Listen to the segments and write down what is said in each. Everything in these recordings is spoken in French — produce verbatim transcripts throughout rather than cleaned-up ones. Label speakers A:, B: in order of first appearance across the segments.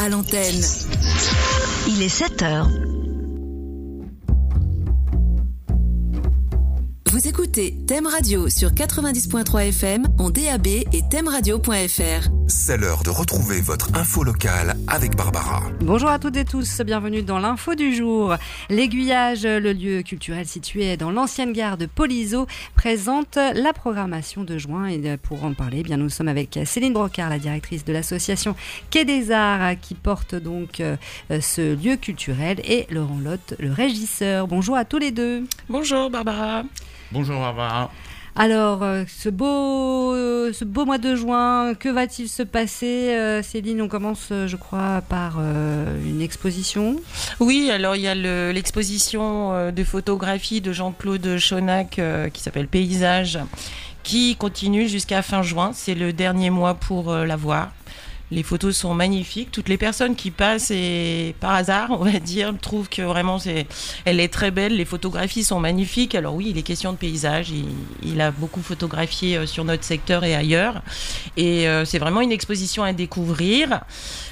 A: à l'antenne.
B: Il est sept heures.
A: Vous écoutez Thème Radio sur quatre-vingt-dix virgule trois F M en D A B et thème radio point F R.
C: C'est l'heure de retrouver votre info locale avec Barbara.
D: Bonjour à toutes et tous, bienvenue dans l'info du jour. L'Aiguillage, le lieu culturel situé dans l'ancienne gare de Polizo, présente la programmation de juin. Et pour en parler, eh bien, nous sommes avec Céline Brocard, la directrice de l'association Quai des Arts, qui porte donc euh, ce lieu culturel, et Laurent Lotte, le régisseur. Bonjour à tous les deux.
E: Bonjour Barbara.
F: Bonjour Barbara.
D: Alors, euh, ce, beau, euh, ce beau mois de juin, que va-t-il se passer euh, Céline, on commence, euh, je crois, par euh, une exposition.
E: Oui, alors il y a le, l'exposition euh, de photographie de Jean-Claude Chonac euh, qui s'appelle Paysage, qui continue jusqu'à fin juin. C'est le dernier mois pour euh, la voir. Les photos sont magnifiques. Toutes les personnes qui passent, et par hasard, on va dire, trouvent que vraiment c'est, elle est très belle. Les photographies sont magnifiques. Alors oui, il est question de paysage. Il, il a beaucoup photographié sur notre secteur et ailleurs. Et euh, c'est vraiment une exposition à découvrir.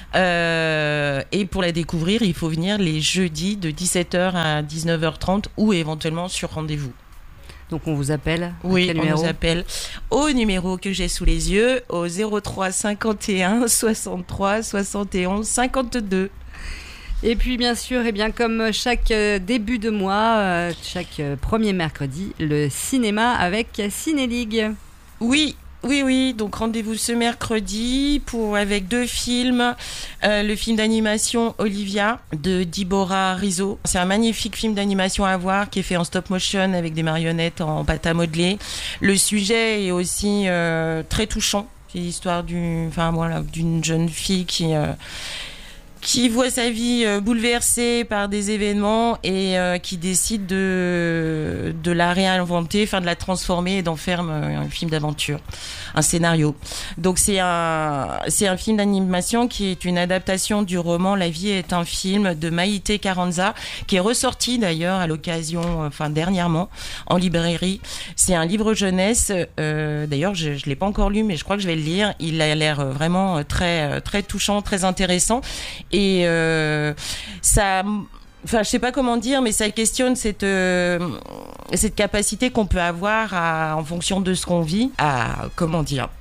E: Euh, et pour la découvrir, il faut venir les jeudis de dix-sept heures à dix-neuf heures trente ou éventuellement sur rendez-vous.
D: Donc on vous appelle?
E: Oui,
D: quel
E: on
D: numéro?
E: nous appelle au numéro que j'ai sous les yeux, au zéro trois cinquante et un soixante-trois soixante et onze cinquante-deux.
D: Et puis bien sûr, et bien comme chaque début de mois, chaque premier mercredi, le cinéma avec Ciné League.
E: Oui. Oui, oui, donc rendez-vous ce mercredi pour, avec deux films. Euh, le film d'animation Olivia de Deborah Rizzo. C'est un magnifique film d'animation à voir qui est fait en stop motion avec des marionnettes en pâte à modeler. Le sujet est aussi euh, très touchant. C'est l'histoire d'une, enfin, voilà, d'une jeune fille qui... Euh, qui voit sa vie euh, bouleversée par des événements et euh, qui décide de, de la réinventer, enfin de la transformer et d'en faire euh, un film d'aventure, un scénario. Donc c'est un, c'est un film d'animation qui est une adaptation du roman La vie est un film de Maïté Carranza, qui est ressorti d'ailleurs à l'occasion, enfin dernièrement, en librairie. C'est un livre jeunesse, euh, d'ailleurs je ne l'ai pas encore lu, mais je crois que je vais le lire. Il a l'air vraiment très, très touchant, très intéressant. Et euh, ça, enfin, je sais pas comment dire, mais ça questionne cette euh, cette capacité qu'on peut avoir à, en fonction de ce qu'on vit, à comment dire.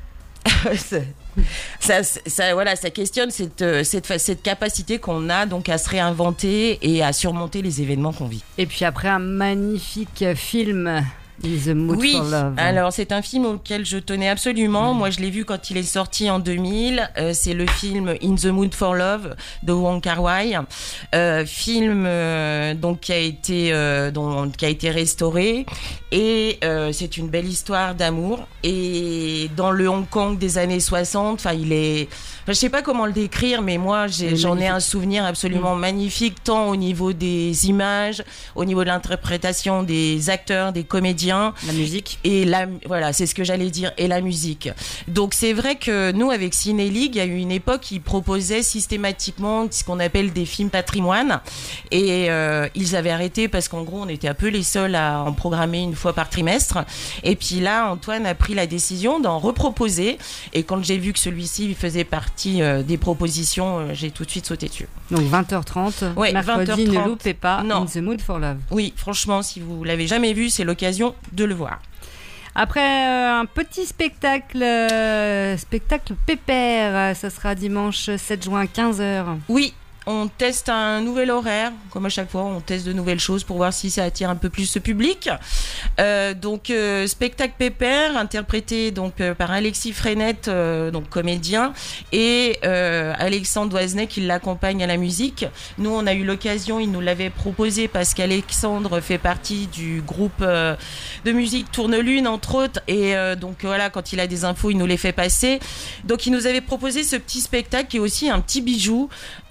E: ça, ça, voilà, ça questionne cette cette cette capacité qu'on a donc à se réinventer et à surmonter les événements qu'on vit.
D: Et puis après un magnifique film. In the Mood
E: oui,
D: for Love.
E: Alors c'est un film auquel je tenais absolument. Mmh. Moi, je l'ai vu quand il est sorti en deux mille. Euh, c'est le film In the Mood for Love de Wong Kar-wai, euh, film euh, donc qui a été euh, dont, qui a été restauré et euh, c'est une belle histoire d'amour. Et dans le Hong Kong des années soixante, enfin il est, enfin, je sais pas comment le décrire, mais moi j'ai, j'en magnifique. ai un souvenir absolument mmh. magnifique, tant au niveau des images, au niveau de l'interprétation des acteurs, des comédiens.
D: La musique.
E: Et la, voilà, c'est ce que j'allais dire, et la musique. Donc c'est vrai que nous, avec Ciné League, il y a eu une époque qui proposait systématiquement ce qu'on appelle des films patrimoine. Et euh, ils avaient arrêté parce qu'en gros, on était un peu les seuls à en programmer une fois par trimestre. Et puis là, Antoine a pris la décision d'en reproposer. Et quand j'ai vu que celui-ci faisait partie euh, des propositions, euh, j'ai tout de suite sauté dessus.
D: Donc vingt heures trente, ouais, mercredi, vingt heures trente. Ne loupez pas non. In the Mood for Love.
E: Oui, franchement, si vous l'avez jamais vu, c'est l'occasion de le voir.
D: Après euh, un petit spectacle, euh, spectacle pépère, ça sera dimanche sept juin, quinze heures.
E: Oui. On teste un nouvel horaire, comme à chaque fois, on teste de nouvelles choses pour voir si ça attire un peu plus ce public. Euh, donc, euh, spectacle pépère, interprété donc euh, par Alexis Frenette, euh, donc comédien, et euh, Alexandre Doisnet qui l'accompagne à la musique. Nous, on a eu l'occasion, il nous l'avait proposé parce qu'Alexandre fait partie du groupe euh, de musique Tourne-Lune, entre autres, et euh, donc voilà, quand il a des infos, il nous les fait passer. Donc, il nous avait proposé ce petit spectacle qui est aussi un petit bijou. Euh,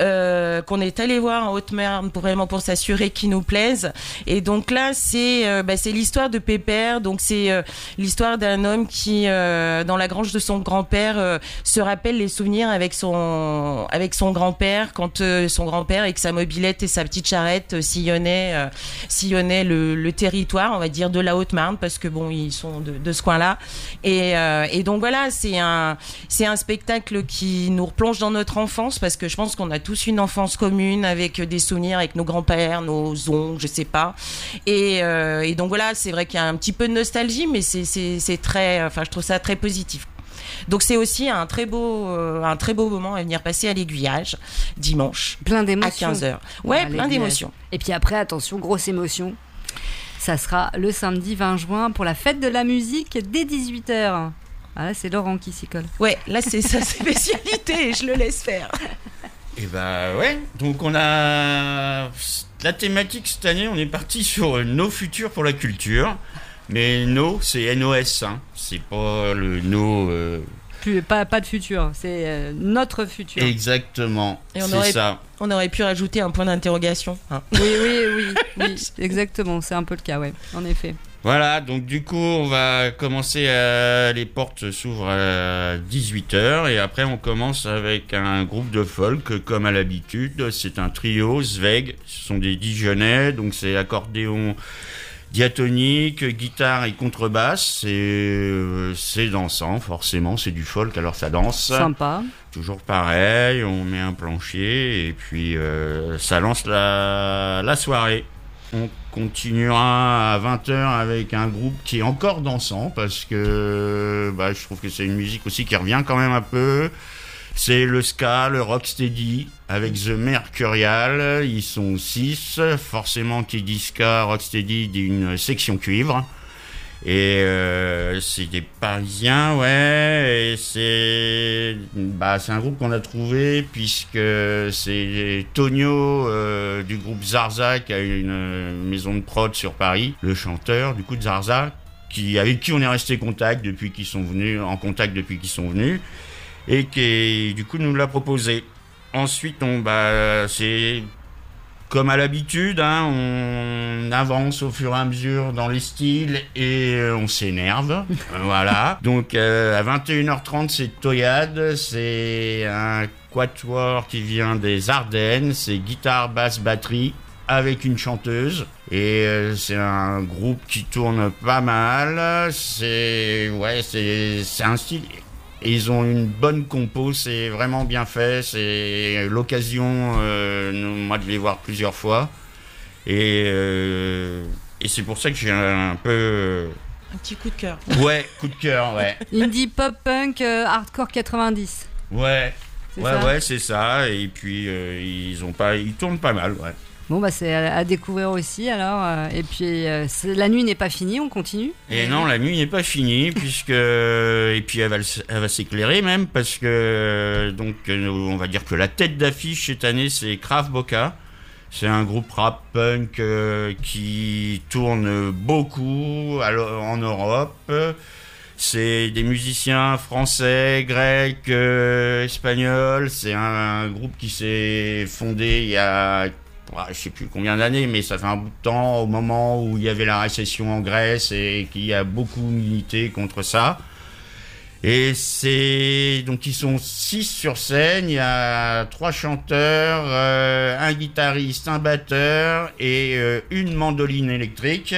E: euh, qu'on est allé voir en Haute-Marne pour vraiment pour s'assurer qu'ils nous plaisent. Et donc là, c'est euh, bah, c'est l'histoire de Pépère. Donc c'est euh, l'histoire d'un homme qui, euh, dans la grange de son grand-père, euh, se rappelle les souvenirs avec son avec son grand-père quand euh, son grand-père avec sa mobilette et sa petite charrette euh, sillonnait euh, sillonnait le, le territoire, on va dire de la Haute-Marne, parce que bon, ils sont de, de ce coin-là. Et, euh, et donc voilà, c'est un c'est un spectacle qui nous replonge dans notre enfance, parce que je pense qu'on a tous une enfance commune avec des souvenirs avec nos grands-pères, nos oncles, je sais pas. Et, euh, et donc voilà, c'est vrai qu'il y a un petit peu de nostalgie, mais c'est c'est c'est très, enfin je trouve ça très positif. Donc c'est aussi un très beau euh, un très beau moment à venir passer à l'Aiguillage dimanche.
D: Plein d'émotions.
E: À quinze heures. Ouais,
D: Ah,
E: plein d'émotions.
D: Et puis après, attention, grosse émotion. Ça sera le samedi vingt juin pour la fête de la musique dès dix-huit heures. Ah là, c'est Laurent qui s'y colle.
E: Ouais, là c'est sa spécialité, je le laisse faire.
F: Et bah ouais, donc on a la thématique cette année, on est parti sur nos futurs pour la culture. Mais no, c'est N O S, hein. C'est pas le no. Euh...
D: Plus, pas, pas de futur, c'est euh, notre futur.
F: Exactement,
E: Et on
F: c'est
E: aurait,
F: ça.
E: On aurait pu rajouter un point d'interrogation. Hein.
D: Oui, oui, oui, oui, exactement, c'est un peu le cas, ouais, en effet.
F: Voilà, donc du coup, on va commencer à... Les portes s'ouvrent à dix-huit heures et après, on commence avec un groupe de folk, comme à l'habitude. C'est un trio, Zweig, ce sont des Dijonnais, donc c'est accordéon diatonique, guitare et contrebasse. C'est, euh, c'est dansant, forcément, c'est du folk, alors ça danse.
D: Sympa.
F: Toujours pareil, on met un plancher et puis euh, ça lance la, la soirée. On continuera à vingt heures avec un groupe qui est encore dansant parce que bah, je trouve que c'est une musique aussi qui revient quand même un peu. C'est le ska, le rocksteady avec The Mercurial. Ils sont six. Forcément, qui dit ska, rocksteady, d'une section cuivre. Et euh, c'est des Parisiens, ouais. Et c'est, bah, c'est un groupe qu'on a trouvé puisque c'est Tonio euh, du groupe Zarza qui a une euh, maison de prod sur Paris, le chanteur du coup de Zarza, qui avec qui on est resté contact depuis qu'ils sont venus, en contact depuis qu'ils sont venus, et qui du coup nous l'a proposé. Ensuite, on, bah, c'est comme à l'habitude, hein, on avance au fur et à mesure dans les styles et on s'énerve. Voilà. Donc euh, à vingt et une heures trente, c'est Toyade, c'est un quatuor qui vient des Ardennes, c'est guitare, basse, batterie avec une chanteuse et euh, c'est un groupe qui tourne pas mal. C'est ouais, c'est c'est un style. Et ils ont une bonne compo, c'est vraiment bien fait, c'est l'occasion, euh, moi, de les voir plusieurs fois. Et, euh, et c'est pour ça que j'ai un, un peu...
E: Un petit coup de cœur.
F: Ouais, coup de cœur, ouais.
D: Indie pop punk euh, hardcore quatre-vingt-dix.
F: Ouais,
D: c'est
F: ouais,
D: ça
F: ouais, c'est ça. Et puis, euh, ils, ont pas, ils tournent pas mal, ouais.
D: Bon, bah c'est à, à découvrir aussi, alors. Euh, et puis, euh, c'est, la nuit n'est pas finie, on continue.
F: Et non, la nuit n'est pas finie, puisque... Et puis, elle va, elle va s'éclairer, même, parce que... Donc, on va dire que la tête d'affiche, cette année, c'est Krav Boca. C'est un groupe rap punk euh, qui tourne beaucoup en Europe. C'est des musiciens français, grecs, euh, espagnols. C'est un, un groupe qui s'est fondé il y a... je sais plus combien d'années, mais ça fait un bout de temps, au moment où il y avait la récession en Grèce et qui a beaucoup milité contre ça. Et c'est donc ils sont six sur scène. Il y a trois chanteurs, euh, un guitariste, un batteur et euh, une mandoline électrique.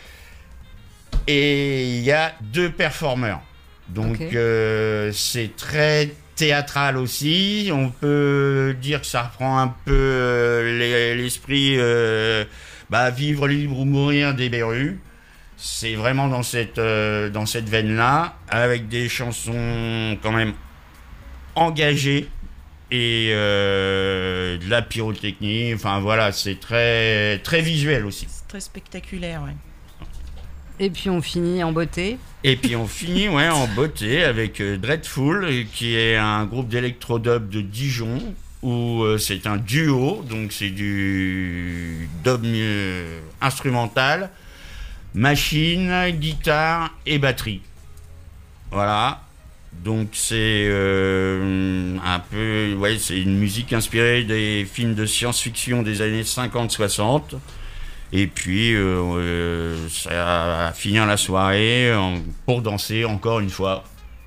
F: Et il y a deux performeurs. Donc okay. euh, c'est très théâtral aussi. On peut dire que ça reprend un peu euh, l'esprit euh, bah, Vivre libre ou mourir des Berus. C'est vraiment dans cette, euh, dans cette veine-là, avec des chansons quand même engagées et euh, de la pyrotechnie. Enfin voilà, c'est très, très visuel aussi.
E: C'est très spectaculaire, ouais.
D: Et puis on finit en beauté.
F: Et puis on finit ouais, en beauté avec euh, Dreadful, qui est un groupe d'électro-dub de Dijon, où euh, c'est un duo, donc c'est du dub euh, instrumental, machine, guitare et batterie. Voilà. Donc c'est euh, un peu, ouais, c'est une musique inspirée des films de science-fiction des années cinquante soixante. Et puis euh, euh, ça va finir la soirée en, pour danser encore une fois.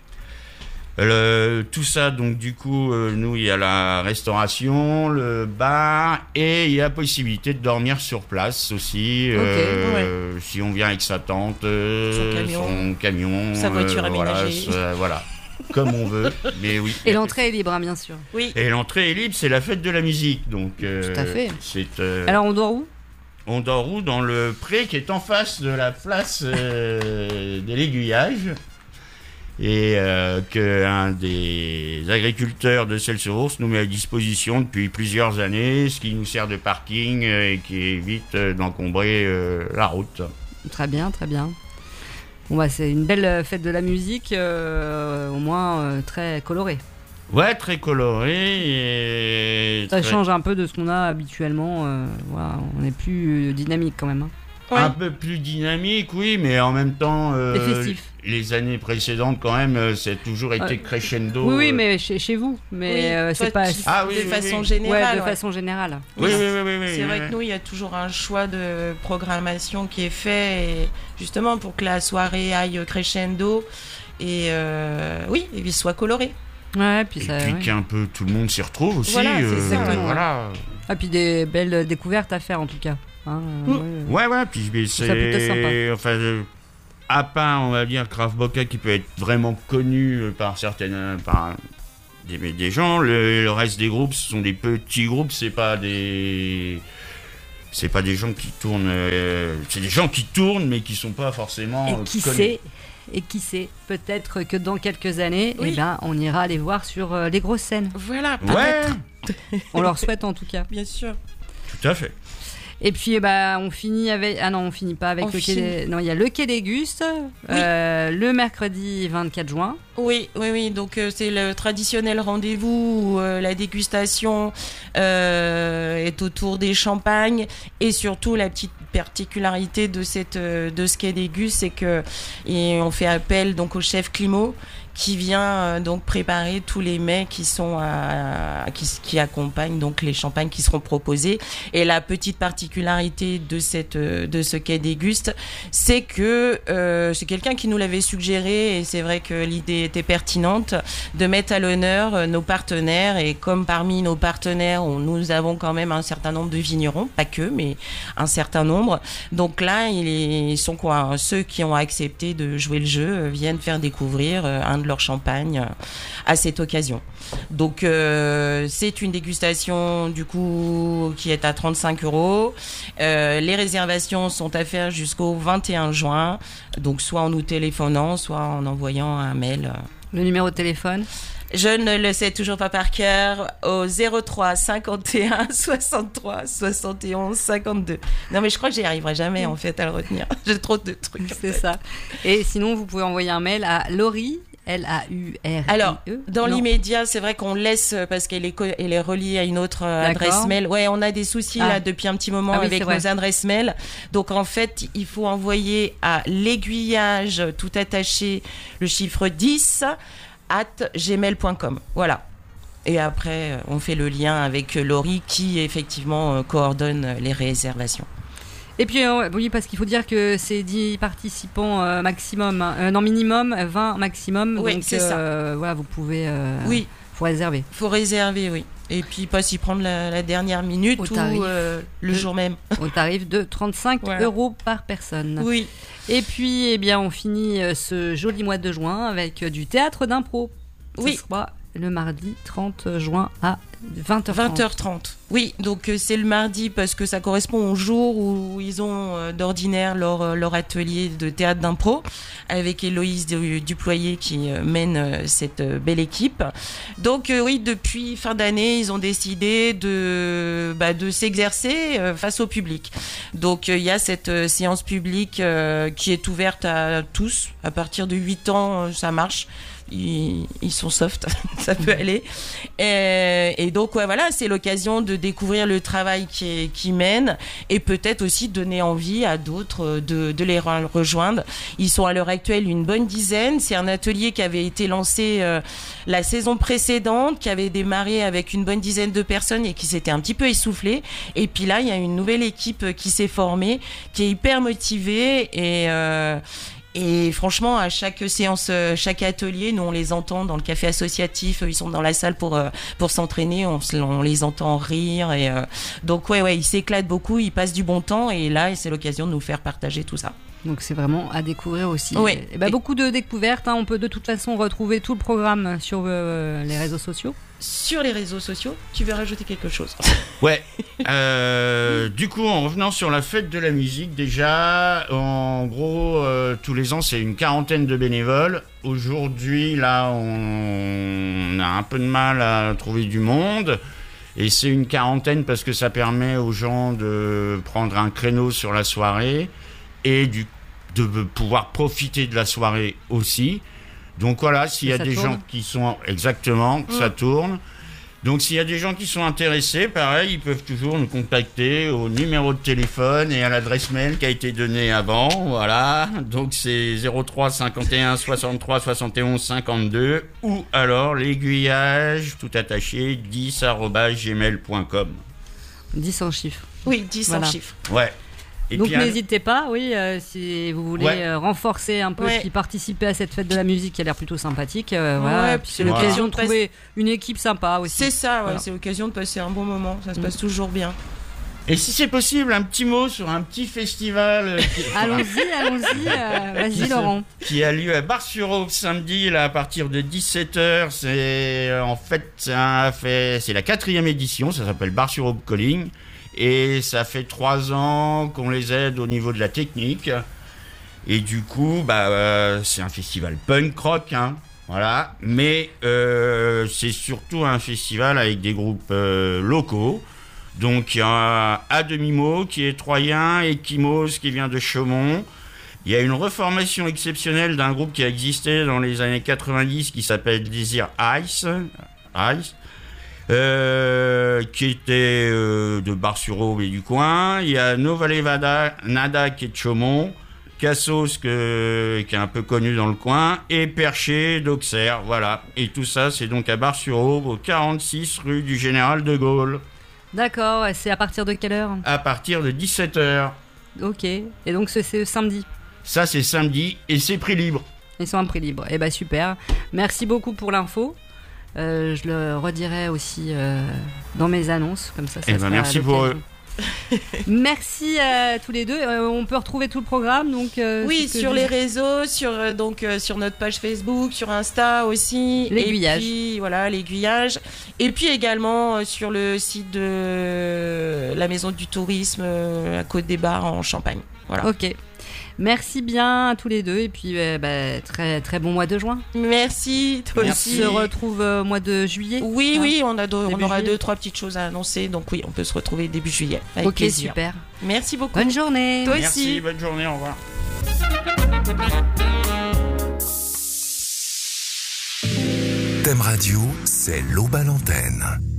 F: Le, tout ça, donc du coup, euh, nous, il y a la restauration, le bar, et il y a la possibilité de dormir sur place aussi,
E: okay,
F: euh,
E: ouais.
F: si on vient avec sa tente, euh,
E: son camion,
F: son camion,
E: sa voiture
F: euh,
E: aménagée.
F: Voilà, voilà. Comme on veut, mais oui.
D: Et l'entrée est libre, hein, bien sûr.
E: Oui.
F: Et l'entrée est libre, c'est la fête de la musique, donc. Euh,
D: Tout à fait.
F: C'est, euh,
D: Alors, on dort où ?
F: On dort où ? Dans le pré qui est en face de la place euh, de l'Aiguillage. Et euh, qu'un des agriculteurs de Celles-sur-Ourse nous met à disposition depuis plusieurs années, ce qui nous sert de parking euh, et qui évite euh, d'encombrer euh, la route.
D: Très bien, très bien. Bon bah c'est une belle fête de la musique, euh, au moins euh, très colorée.
F: Ouais, très coloré. Et
D: Ça
F: très...
D: change un peu de ce qu'on a habituellement. Euh, voilà, on est plus dynamique quand même. Hein.
E: Ouais.
F: Un peu plus dynamique, oui, mais en même temps, euh,
D: Et festif.
F: Les années précédentes, quand même, euh, c'est toujours été
D: Ouais.
F: crescendo.
D: Oui, oui,
F: euh...
D: mais chez, chez vous. Mais
E: Oui,
D: euh,
E: toi,
D: c'est pas.
E: tu-
F: Ah, oui,
E: de
F: oui,
E: façon
F: oui.
E: générale.
D: Ouais, de
E: ouais.
D: façon générale.
F: Oui, oui, oui, oui, oui,
E: C'est
F: oui,
E: vrai
F: oui.
E: que nous, il y a toujours un choix de programmation qui est fait, et justement pour que la soirée aille crescendo et euh, oui, et qu'il soit coloré.
D: Ouais, puis
F: Et
D: ça.
F: puis
D: ouais.
F: qu'un peu tout le monde s'y retrouve aussi.
E: Voilà, c'est
F: euh,
E: ça,
D: ouais.
F: Voilà.
D: Ah, puis des belles découvertes à faire en tout cas. Hein,
E: Mm.
D: ouais.
F: Ouais, ouais, puis mais
D: Ça plutôt
F: c'est.
D: sympa.
F: Enfin, euh, à part, on va dire, Kraft Boca qui peut être vraiment connu euh, par certaines. Par des, des gens, le, le reste des groupes, ce sont des petits groupes, c'est pas des. C'est pas des gens qui tournent. euh, c'est des gens qui tournent, mais qui sont pas forcément.
D: Et
F: euh,
D: qui
F: connus.
D: sait Et qui sait, peut-être que dans quelques années,
E: Oui.
D: eh ben, on ira les voir sur euh, les grosses scènes.
E: Voilà,
F: Ouais,
D: On leur souhaite en tout cas.
E: bien sûr.
F: tout à fait.
D: Et puis, eh ben, on finit avec. Ah non, on finit pas avec
E: On
D: le
E: finit.
D: quai. Des... Non, il y a le quai des Gustes, euh, le mercredi vingt-quatre juin.
E: Oui, oui, oui. Donc euh, c'est le traditionnel rendez-vous où euh, la dégustation euh, est autour des champagnes, et surtout la petite particularité de cette euh, de ce quai des Gustes, c'est que et on fait appel donc au chef Climo qui vient euh, donc préparer tous les mets qui sont à, qui, qui accompagnent donc les champagnes qui seront proposés. Et la petite particularité de cette euh, de ce quai des Gustes, c'est que euh, c'est quelqu'un qui nous l'avait suggéré, et c'est vrai que l'idée était pertinente de mettre à l'honneur euh, nos partenaires. Et comme parmi nos partenaires, on, nous avons quand même un certain nombre de vignerons, pas que, mais un certain nombre. Donc là, ils sont quoi, ceux qui ont accepté de jouer le jeu euh, viennent faire découvrir euh, un de leur champagne euh, à cette occasion. Donc euh, c'est une dégustation du coup qui est à trente-cinq euros. Euh, les réservations sont à faire jusqu'au vingt et un juin. Donc soit en nous téléphonant, soit en envoyant un mail.
D: Le numéro de téléphone.
E: Je ne le sais toujours pas par cœur, au zéro trois cinquante et un soixante-trois soixante et onze cinquante-deux. Non mais je crois que j'y arriverai jamais en fait à le retenir. J'ai trop de trucs.
D: C'est ça. Et sinon, vous pouvez envoyer un mail à Laurie, L A U R I E.
E: Alors, dans
D: Non.
E: l'immédiat, c'est vrai qu'on laisse euh, parce qu'elle est, co- elle est reliée à une autre euh,
D: D'accord.
E: adresse mail. Ouais, on a des soucis
D: Ah.
E: là depuis un petit moment
D: Ah oui,
E: avec
D: c'est vrai.
E: nos adresses mail. Donc en fait, il faut envoyer à l'aiguillage tout attaché le chiffre dix at gmail point com. Voilà. Et après, euh, on fait le lien avec euh, Laurie qui effectivement euh, coordonne euh, les réservations.
D: Et puis, euh, oui, parce qu'il faut dire que c'est dix participants euh, maximum, hein. Euh, non, minimum, vingt maximum.
E: Oui,
D: donc,
E: c'est ça.
D: euh, voilà, vous pouvez. Euh,
E: Oui,
D: faut réserver.
E: faut réserver, oui. Et puis pas s'y prendre la, la dernière minute
D: Au
E: ou
D: tarif.
E: euh, le
D: De-
E: jour même.
D: Au tarif de trente-cinq
E: Voilà.
D: euros par personne.
E: Oui.
D: Et puis, eh bien, on finit euh, ce joli mois de juin avec euh, du théâtre d'impro.
E: Oui.
D: Ce sera le mardi trente juin à vingt heures trente.
E: vingt heures trente. Oui, donc euh, c'est le mardi parce que ça correspond au jour où ils ont euh, d'ordinaire leur, euh, leur atelier de théâtre d'impro avec Héloïse Du- Duployer qui euh, mène euh, cette euh, belle équipe. Donc euh, oui, depuis fin d'année, ils ont décidé de, bah, de s'exercer euh, face au public. Donc euh, il y a cette euh, séance publique euh, qui est ouverte à tous. À partir de huit ans, euh, ça marche. ils, ils sont soft, ça peut aller. Et, et donc ouais, voilà, c'est l'occasion de découvrir le travail qui, est, qui mène et peut-être aussi donner envie à d'autres de, de les rejoindre. Ils sont à l'heure actuelle une bonne dizaine. C'est un atelier qui avait été lancé euh, la saison précédente, qui avait démarré avec une bonne dizaine de personnes et qui s'était un petit peu essoufflé. Et puis là, il y a une nouvelle équipe qui s'est formée, qui est hyper motivée et euh, Et franchement, à chaque séance, chaque atelier, nous on les entend dans le café associatif, ils sont dans la salle pour pour s'entraîner, on, on les entend rire et euh, donc ouais ouais, ils s'éclatent beaucoup, ils passent du bon temps et là c'est l'occasion de nous faire partager tout ça.
D: Donc c'est vraiment à découvrir aussi.
E: Oui.
D: Et ben, beaucoup de découvertes, hein. On peut de toute façon retrouver tout le programme sur euh, les réseaux sociaux.
E: Sur les réseaux sociaux, tu veux rajouter quelque chose?
F: Ouais. Euh, du coup, en revenant sur la fête de la musique, déjà, en gros, euh, tous les ans, c'est une quarantaine de bénévoles. Aujourd'hui, là, on a un peu de mal à trouver du monde. Et c'est une quarantaine parce que ça permet aux gens de prendre un créneau sur la soirée et du, de pouvoir profiter de la soirée aussi. Donc voilà, s'il y a des tourne. gens qui sont... Exactement, que mmh. ça tourne. Donc s'il y a des gens qui sont intéressés, pareil, ils peuvent toujours nous contacter au numéro de téléphone et à l'adresse mail qui a été donnée avant. Voilà, donc c'est zéro trois cinquante et un soixante-trois soixante et onze cinquante-deux ou alors l'aiguillage tout attaché dix arobase gmail point com.
D: dix en chiffres.
E: Oui, dix
D: voilà.
E: en chiffres.
F: Ouais. Et
D: donc
F: puis,
D: n'hésitez pas, oui, euh, si vous voulez
F: ouais.
D: euh, renforcer un peu,
E: ouais.
D: puis participer à cette fête de la musique qui a l'air plutôt sympathique. Euh, voilà.
E: Ouais,
D: puis c'est
F: voilà.
D: l'occasion de trouver une équipe sympa aussi.
E: C'est ça, ouais,
D: voilà.
E: C'est l'occasion de passer un bon moment. Ça se passe mmh. toujours bien.
F: Et si c'est possible, un petit mot sur un petit festival. Qui...
D: allons-y, allons-y. Euh, vas-y, Laurent.
F: Qui a lieu à Bar-sur-Aube samedi, là, à partir de dix-sept heures. C'est en fait, c'est, un, fait, c'est la quatrième édition. Ça s'appelle Bar-sur-Aube Calling. Et ça fait trois ans qu'on les aide au niveau de la technique. Et du coup, bah, euh, c'est un festival punk rock, hein, voilà. Mais euh, c'est surtout un festival avec des groupes euh, locaux. Donc il y a A Demi-Mot qui est troyen, Ekimos qui vient de Chaumont. Il y a une reformation exceptionnelle d'un groupe qui a existé dans les années quatre-vingt-dix qui s'appelle Desire Ice. Ice. Euh, qui était euh, de Bar-sur-Aube et du coin. Il y a Novalevada Nada qui est de Chaumont, Cassos que, qui est un peu connu dans le coin, et Perché d'Auxerre, voilà. Et tout ça, c'est donc à Bar-sur-Aube, au quarante-six rue du Général de Gaulle.
D: D'accord, c'est à partir de quelle heure?
F: À partir de dix-sept heures.
D: Ok, et donc c'est, c'est samedi?
F: Ça, c'est samedi, et c'est prix libre.
D: Ils sont à prix libre, et bah super. Merci beaucoup pour l'info. Euh, je le redirai aussi euh, dans mes annonces, comme ça. ça
F: eh ben merci pour eux.
D: Merci à tous les deux. Euh, on peut retrouver tout le programme, donc. Euh,
E: oui, sur les réseaux, sur euh, donc euh, sur notre page Facebook, sur Insta aussi.
D: L'aiguillage.
E: Et puis voilà, l'aiguillage. Et puis également euh, sur le site de la Maison du Tourisme euh, à Côte des Bars en Champagne. Voilà.
D: Ok. Merci bien à tous les deux et puis euh, bah, très très bon mois de juin.
E: Merci, toi
F: Merci.
E: aussi.
D: On se retrouve au mois de juillet.
E: Oui, hein, oui, on, a deux, on aura
D: juillet.
E: deux, trois petites choses à annoncer. Donc oui, on peut se retrouver début juillet. Avec
D: ok,
E: plaisir.
D: super.
E: Merci beaucoup.
D: Bonne journée.
E: Toi
F: Merci,
E: aussi.
F: bonne journée, au revoir.
C: Thème Radio, c'est l'Aube à l'antenne.